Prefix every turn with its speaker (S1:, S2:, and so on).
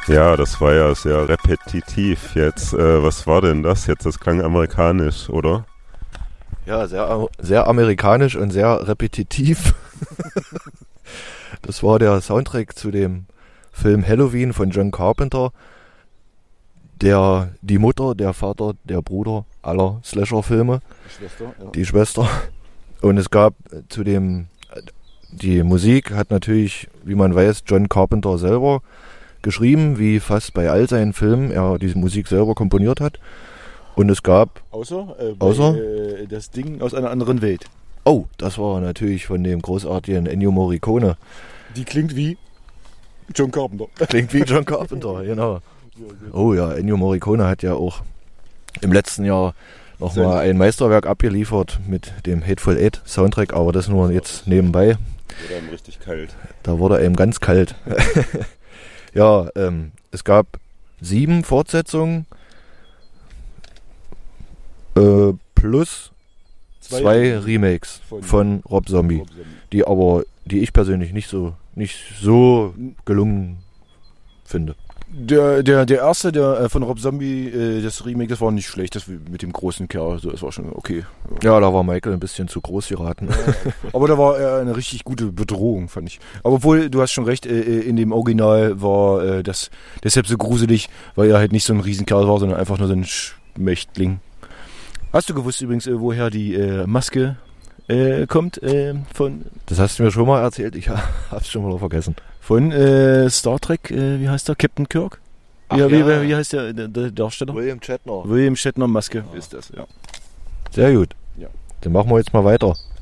S1: Ja, das war ja sehr repetitiv jetzt. Was war denn das jetzt? Das klang amerikanisch, oder?
S2: Ja, sehr amerikanisch und sehr repetitiv. Das war der Soundtrack zu dem Film Halloween von John Carpenter, der die Mutter, der Vater, der Bruder aller Slasher-Filme, die Schwester. Und es gab die Musik hat natürlich, wie man weiß, John Carpenter selber geschrieben, wie fast bei all seinen Filmen er diese Musik selber komponiert hat. Und es gab...
S3: Außer das Ding aus einer anderen Welt.
S2: Oh, das war natürlich von dem großartigen Ennio Morricone.
S3: Die klingt wie John Carpenter.
S2: Klingt wie John Carpenter, genau. Oh ja, Ennio Morricone hat ja auch im letzten Jahr nochmal ein Meisterwerk abgeliefert mit dem Hateful Eight Soundtrack, aber das nur jetzt nebenbei.
S1: Wurde einem richtig kalt.
S2: Da wurde einem ganz kalt. Ja, es gab 7 Fortsetzungen plus 2 Remakes von Rob Zombie, die ich persönlich nicht so gelungen finde.
S3: Der erste, der von Rob Zombie, das Remake, das war nicht schlecht, das mit dem großen Kerl, das war schon okay.
S2: Ja, da war Michael ein bisschen zu groß geraten.
S3: Ja, aber da war er eine richtig gute Bedrohung, fand ich. Aber obwohl, du hast schon recht, in dem Original war das deshalb so gruselig, weil er halt nicht so ein Riesenkerl war, sondern einfach nur so ein Schmächtling. Hast du gewusst übrigens, woher die Maske kommt?
S2: Das hast du mir schon mal erzählt, ich hab's schon mal vergessen.
S3: Von Star Trek, wie heißt der? Captain Kirk? Wie heißt der Darsteller?
S2: William Shatner.
S3: William Shatner Maske ist das, ja.
S2: Sehr gut.
S3: Ja.
S2: Dann machen wir jetzt mal weiter.